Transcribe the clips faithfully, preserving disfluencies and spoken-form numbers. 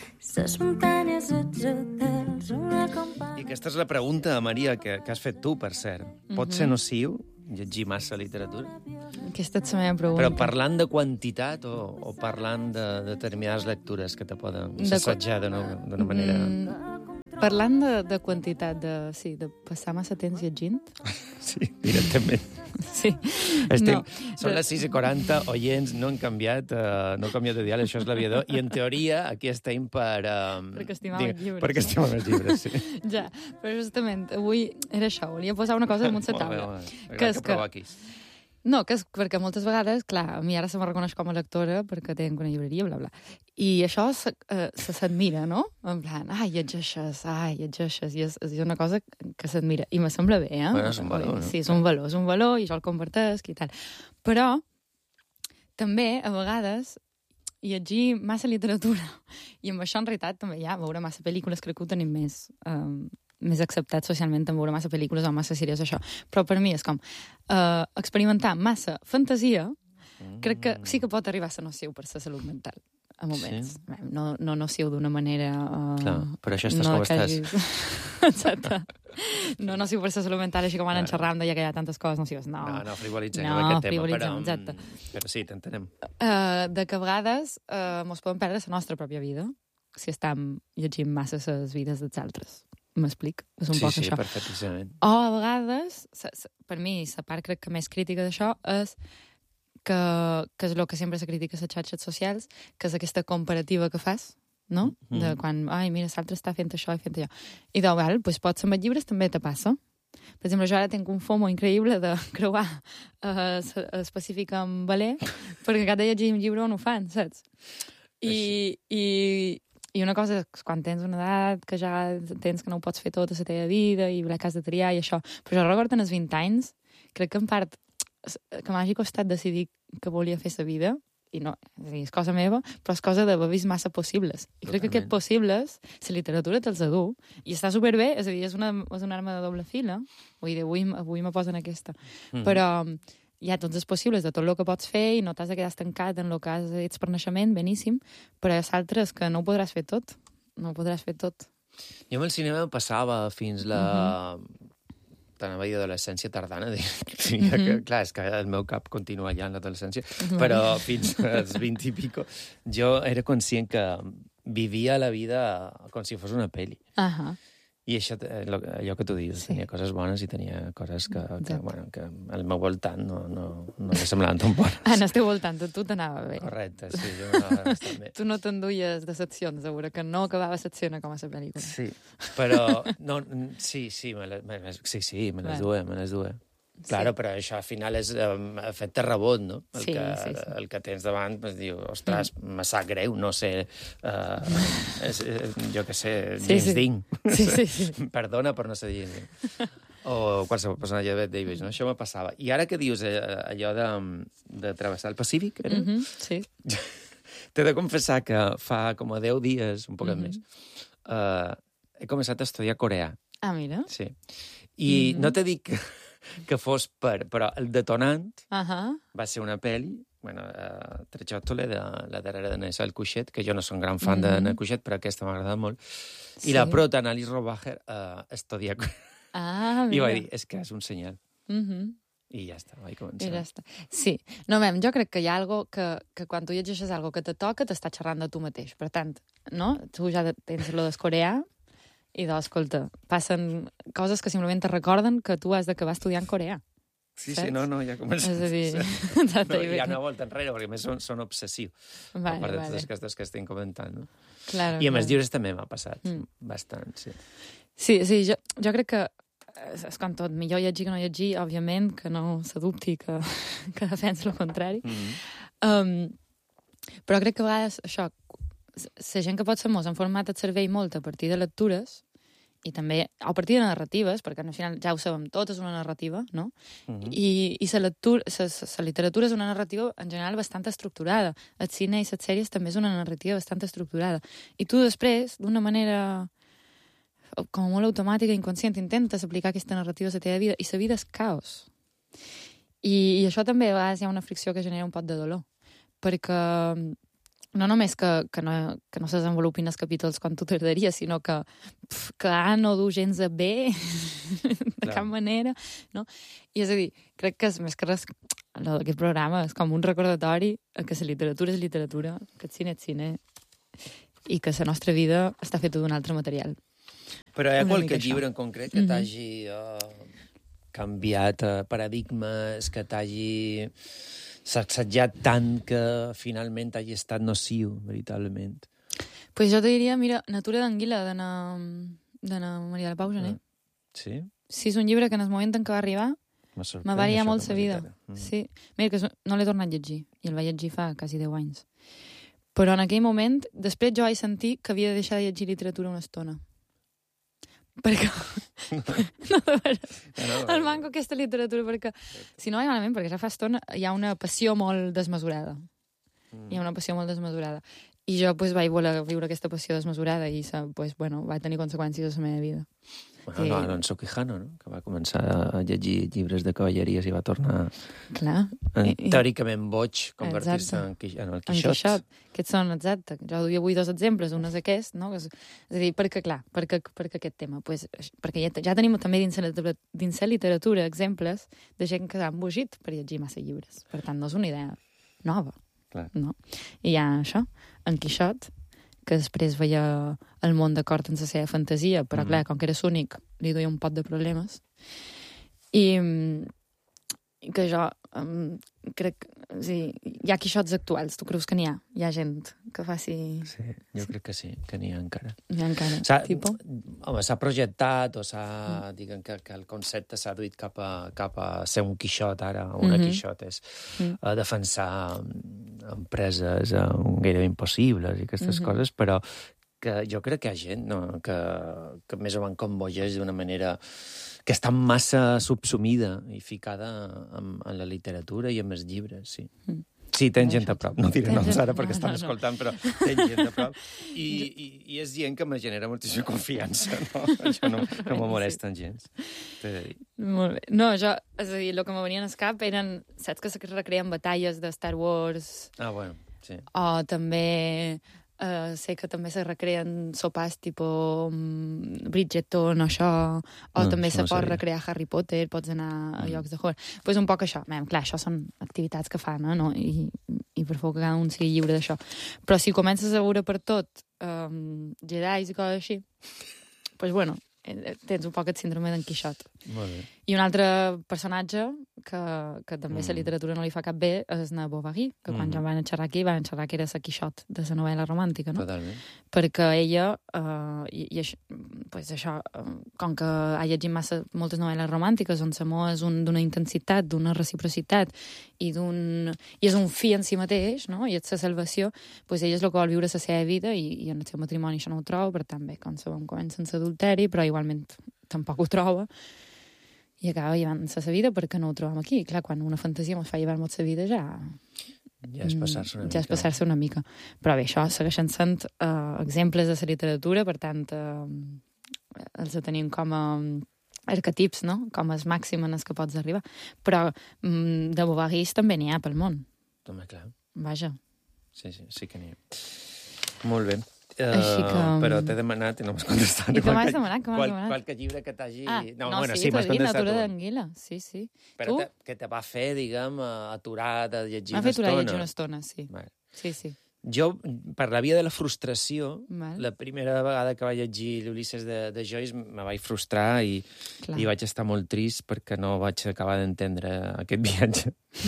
ses muntanyes etcètera, una companya... I aquesta és la pregunta, Maria, que, que has fet tu, per cert. Pot ser nociu llegir massa literatura? Aquesta és la meva pregunta. Però parlant de quantitat o, o parlant de determinades lectures que te poden assetjar d'una manera... Mm, parlant de, de quantitat, de, sí, de passar massa temps llegint... Sí, directament. Sí. Estem, no, són les sis i quaranta, oients, no han canviat, uh, no han canviat de dial, això és l'aviador, i en teoria aquí estem per... Um, perquè estimam els llibres. Perquè estimam els llibres, sí. Ja, però justament, avui era això, volia posar una cosa damunt la taula. Que és que... que... No, que és perquè moltes vegades, clar, a mi ara se me reconeix com a lectora perquè tenc una llibreria, bla, bla. I això se, eh, se s'admira, no? En plan, ai, llegeixes, ai, llegeixes, i és, és una cosa que s'admira. I me sembla bé, eh? Bueno, és un valor, no? Sí, és un valor, és un valor, i jo el compartesc i tal. Però, també, a vegades, llegir massa literatura, i amb això, en realitat, també hi ha veure massa pel·lícules, crec que ho tenim més... Eh, més acceptat socialment en veure massa pel·lícules o massa sèries, això. Però per mi és com uh, experimentar massa fantasia, mm. crec que sí que pot arribar a ser nociu per la salut mental, a moments. Sí. No, no nociu d'una manera... Uh, Clar, però això estàs no com estàs. Hagis... Exacte. No nociu per la salut mental, així com van enxerrar, deia que hi ha tantes coses nocives. No, no, no frivolitzem no, amb aquest tema, frivolitzem, però, exacte. però sí, t'entenem. Uh, de que a vegades uh, mos podem perdre la nostra pròpia vida si estem llegint massa les vides dels altres. M'explic? És un sí, poc sí, això. perfectíssimament. O a vegades, per mi, la part crec que més crítica d'això és que, que és el que sempre se critica a les xarxes socials, que és aquesta comparativa que fas, no? Mm. De quan, ai, mira, l'altre està fent això i fent allò. I de, val, doncs pots amb els llibres també te passa. Per exemple, jo ara tinc un FOMO increïble de creuar uh, específic amb Valer, perquè cada llegir un llibre on ho fan, saps? I, i, I una cosa és quan tens una edat que ja tens que no ho pots fer tota la teva vida i que has de triar i això. Però jo recordo als vint anys, crec que en part que m'hagi costat decidir que volia fer la vida, i no, és, dir, és cosa meva, però és cosa d'haver vist massa possibles. I crec Totalment. que aquests possibles, la literatura te'ls adú, i està superbé, és a dir, és una, és una arma de doble fila. Vull dir, avui, avui me posen aquesta. Mm-hmm. Però hi ha tots els possibles de tot el que pots fer i no t'has de quedar estancat en el que has ets per naixement, beníssim, però hi ha altres que no ho podràs fer tot. No ho podràs fer tot. Jo amb el cinema passava fins la... Mm-hmm. T'anava a dir adolescència tardana, sí, mm-hmm. que, clar, és que el meu cap continua allà en l'adolescència, mm-hmm. però fins als vint i pico jo era conscient que vivia la vida com si fos una pel·li. Ahà. Uh-huh. I això, allò que tu dius, sí. Tenia coses bones i tenia coses que, que, bueno, que al meu voltant no, no, no li semblaven tan bones. Ah, no esteu voltant, tu t'anava bé. Correcte, sí, jo m'anava bastant bé. Tu no t'enduies decepcions, segura, que no acabava l'escena com a la pel·lícula. Sí, però... No, sí, sí, me les, me les, sí, sí, me les duia, me les duia. Claro, sí. Però això al final és um, efecte rebot, no? El, sí, que, sí, sí. el que tens davant, pues, diu, ostres, mm. me sap greu, no sé, uh, és, jo què sé, sí, James sí. Dean. Sí, sí, sí. Perdona per no ser James Dean. O qualsevol personatge de Bette Davis, no? Això me passava. I ara que dius eh, allò de, de travessar el Pacífic, era? Mm-hmm, sí. T'he de confessar que fa com a deu dies, un poc mm-hmm. més, uh, he començat a estudiar coreà. Ah, mira. Sí. I mm-hmm. no t'he dit que... que fos per... Però el detonant uh-huh. va ser una pel·li, bueno, uh, Trecciottole, de la darrera de Naisal Cuixet, que jo no soc un gran fan mm-hmm. de Naisal Cuixet, però aquesta m'ha agradat molt. Sí. I la prota, Annalise Robacher, uh, estudia... Ah, mira. I vaig dir, és que és un senyal. Mm-hmm. I ja està, vaig començar. I ja està. Sí. No, mem, jo crec que hi ha algo que, que quan tu llegeixes algo que te toca, t'està xerrant de tu mateix. Per tant, no? Tu ja tens lo d'escoreà, i doncs, escolta, passen coses que simplement te recorden que tu has d'acabar estudiant coreà. Sí, saps? Sí, no, no, ja comença. És a dir... Sí. No, hi ha una volta enrere, perquè a més són, són obsessius. Vale, a part de vale. totes aquestes que estem comentant, no? Claro, I amb claro. els llibres també m'ha passat, mm. bastant, sí. Sí, sí, jo, jo crec que és com tot, millor llegir que no llegir, òbviament, que no s'adopti, que, que defensa el contrari. Mm-hmm. Um, però crec que a vegades, això, la gent que pot ser mos en format et servei molt a partir de lectures i també a partir de narratives, perquè al final ja ho sabem tot, és una narrativa, no? Uh-huh. I, i la, lectura, la, la literatura és una narrativa en general bastant estructurada. El cine i les sèries també és una narrativa bastant estructurada. I tu després, d'una manera com molt automàtica, inconscient, intentes aplicar aquesta narrativa a la teva vida i la vida és caos. I, i això també a vegades hi ha una fricció que genera un pot de dolor. Perquè no només que, que, no, que no se desenvolupin els capítols quan tu t'agradaria, sinó que, pf, que A no du gens a B, de cap manera, no? I és a dir, crec que és més que res, aquest programa és com un recordatori que la literatura és literatura, que el cine és cine, i que la nostra vida està feta d'un altre material. Però hi ha Una qualque mica llibre això. en concret que t'hagi uh, canviat uh, paradigmes, que t'hagi sacsejat tant que finalment hagi estat nociu, veritablement? Pues jo te diria, mira, Natura d'anguila, d'Anna d'Anna Maria de Pau Gené. Sí? Sí, és un llibre que en el moment en què va arribar Me sorprèn m'ha variat això molt com la a vida. llibre. Mm. Sí. Mira, que és- no l'he tornat a llegir, i el vaig llegir fa quasi deu anys. Però en aquell moment, després jo vaig sentir que havia de deixar de llegir literatura una estona. Perquè... no, de veres. No, no, El manco aquesta literatura, perquè... Si no, malament, perquè ja fa estona hi ha una passió molt desmesurada. Mm. Hi ha una passió molt desmesurada. I jo pues, vaig voler viure aquesta passió desmesurada i pues, bueno, va tenir conseqüències a la meva vida. Bueno, no, Alonso Quijano, no? Que va començar a llegir llibres de cavalleries i va tornar Clar. en, I- i- teòricament boig, convertir-se Exacte. en, Qui- en el En Quixot. Quixot. Aquests són, exacte. Jo hi vull dos exemples. Un és aquest, no? És, és a dir, perquè, clar, perquè, perquè aquest tema? Pues, perquè ja, ja tenim també dins la, literatura- dins la literatura exemples de gent que s'ha embogit per llegir massa llibres. Per tant, no és una idea nova. Clar. No? I hi ha això, en Quixot, que després veia el món d'acord amb la seva fantasia, però, Mm. clar, com que era únic, li duia un pot de problemes. I, mm, i que jo um, crec... O sigui, hi ha Quixots actuals, tu creus que n'hi ha? Hi ha gent que faci... Sí, jo crec que sí, que n'hi ha encara. Hi ha encara, S'ha, tipo... home, s'ha projectat o s'ha... Mm. Diguem que, que el concepte s'ha duit cap a, cap a ser un Quixot ara, una Mhm. Quixot és Mm. a defensar mm, empreses um, gairebé impossibles i aquestes Mhm. coses, però que jo crec que hi ha gent no? que, que més o menys combogeix d'una manera que està massa subsumida i ficada en, en la literatura i en els llibres, sí. Mm. Sí, tens Això gent a prop. No diré Tens noms gent- ara perquè no, estan no, no. escoltant, però tens gent a prop. I, i, i és gent que me genera moltíssima confiança, no? Això no, no me molesta gens. T'he de dir. Molt bé. No, jo, és a dir, el que me venien al cap eren, saps que se recreen batalles de Star Wars, Ah, bueno, sí. o també uh, sé que també se recreen sopars tipus um, Bridgerton o això, o No, també això se no pot sabia. recrear Harry Potter, pots anar a llocs de joc. Doncs pues un poc això. Mem, clar, això són activitats que fan, eh, no? I, i per favor que cada un sigui lliure d'això. Però si comences a veure per tot um, Jedi i coses així, doncs pues bueno, eh, tens un poc el síndrome d'en Quixot. Molt bé. I un altre personatge que, que també Mm. la literatura no li fa cap bé és na Bovary, que quan Mm. ja van xerrar aquí van xerrar que era la Quixot de la novel·la romàntica, no? Totalment. Perquè ella, uh, i, i això, pues això uh, com que ha llegit massa, moltes novel·les romàntiques on l'amor és un, d'una intensitat, d'una reciprocitat i d'un i és un fi en si mateix, no? I és la salvació, pues ella és el que vol viure la seva vida i, i en el seu matrimoni això no ho troba, per tant bé, com sabem, comença en l'adulteri, però igualment tampoc ho troba i acaba llevant-se la vida perquè no ho trobem aquí. Clar, quan una fantasia ens fa llevar molt la vida ja... Ja és passar-se una ja és mica. passar-se una mica. Però bé, això segueixen sent uh, exemples de la literatura, per tant, uh, els tenim com a arquetips, no? Com els màxim en els que pots arribar. Però um, de Bovarís també n'hi ha pel món. Home, clar. Vaja. Sí, sí, sí que n'hi ha. Molt bé. Uh, Així que- Però t'he demanat i no m'has contestat. I que m'has Qualque- demanat, que m'has qual, demanat. Qualque llibre que t'hagi... Ah, no, bueno, sí, sí, t'ho m'has he dit, contestat Natura un. d'anguila. Sí, sí. Però Tu? te, que te va fer, diguem, eh, aturar de llegir M'ha una fet aturar estona. llegir una estona, sí. Vale. Sí, sí. Jo, per la via de la frustració, Val. la primera vegada que vaig llegir l'Ulisses de, de Joyce me vaig frustrar i, Clar. i vaig estar molt trist perquè no vaig acabar d'entendre aquest viatge.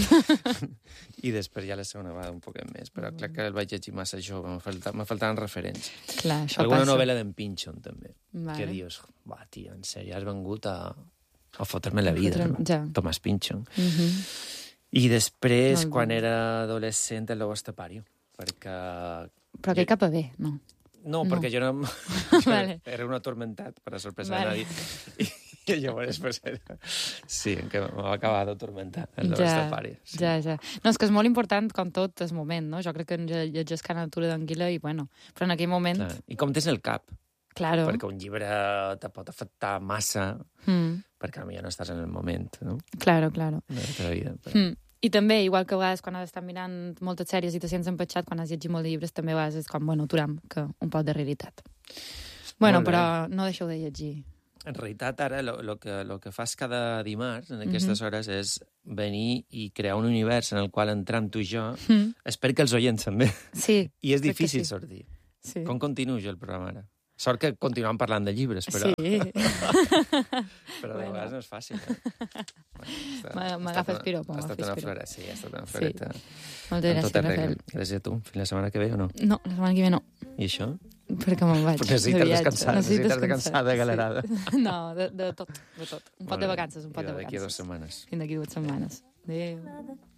I després ja la segona vegada un poc més, però clar que el vaig llegir massa jove, me, falta, me faltaven referents. Clar, això Alguna passa. novel·la d'en Pynchon, també, Vale. que dius, va, tia, en sèrio, has vengut a, a fotre-me la vida, Fotre- no? ja. Tomàs Pynchon. Mhm. I després, Molt quan bé. era adolescent, el Lobo Estepario, perquè... Però que cap a bé, no. No, No. perquè jo no... Vale. Era un atormentat, per a sorpresa Vale. de nadie. I llavors, pues, era... sí, que me va acabar d'atormentar, el Lobo Ja, Estepario. Sí. ja, ja. No, és que és molt important, com tot, el moment, no? Jo crec que ja llegeix Cada natura d'anguila i, bueno, però en aquell moment... Clar. I com tens el cap, Claro. perquè un llibre te pot afectar massa, Mm, perquè potser no estàs en el moment, no? claro, claro. De la teva vida. Però... Mm. I també, igual que a vegades quan has d'estar mirant moltes sèries i te sents empatxat, quan has llegit molts llibres, també a vegades és com, bueno, aturam, que un poc de realitat. Bueno, però no deixeu de llegir. En realitat, ara, el que, lo que fas cada dimarts, en aquestes Mhm. hores, és venir i crear un univers en el qual entram tu i jo. Mm. Espero que els oients també. Sí. I és crec que difícil sí. sortir. Sí. Com continuo jo el programa ara? Sort que continuem parlant de llibres, però, Sí. però de Bueno. vegades no és fàcil. Eh? M'agafes Ha estat una- piropo, Ha estat m'agafes una piropo. floreta, sí, ha estat una Sí. floreta. Moltes En gràcies, tota regla. Rafael. Gràcies a tu. Fins la setmana que ve o no? No, la setmana que ve no, I això? perquè me'n vaig. Necessites de viatge. descansar, Necessito necessites descansar de galerada. Sí. No, de, de tot, de tot. Un pot Molt de bé. vacances, un pot I de d'aquí a dues vacances. setmanes. Fins d'aquí dues setmanes. Adéu.